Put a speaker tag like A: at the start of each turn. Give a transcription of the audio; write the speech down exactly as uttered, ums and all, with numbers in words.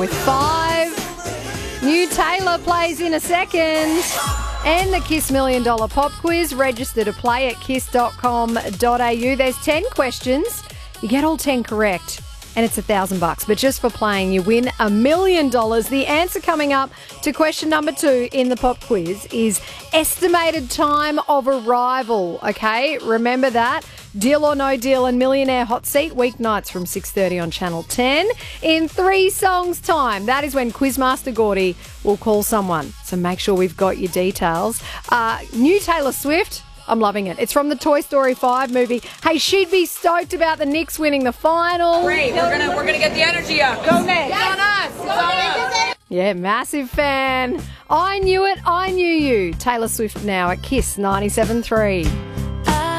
A: With five, new Taylor plays in a second. And the Kiss Million Dollar Pop Quiz. Register to play at kiss dot com dot a u. There's ten questions. You get all ten correct, and it's a thousand bucks. But just for playing, you win a million dollars. The answer coming up to question number two in the Pop Quiz is estimated time of arrival. Okay, remember that. Deal or No Deal and Millionaire Hot Seat, weeknights from six thirty on Channel ten. In three songs' time, that is when Quizmaster Gordy will call someone. So make sure we've got your details. Uh, new Taylor Swift, I'm loving it. It's from the Toy Story five movie. Hey, she'd be stoked about the Knicks winning the final.
B: Great, we're gonna we're gonna get the energy up. Go Knicks! It's on us! It's on us!
A: Yeah, massive fan. I knew it, I knew you. Taylor Swift now at Kiss ninety-seven point three.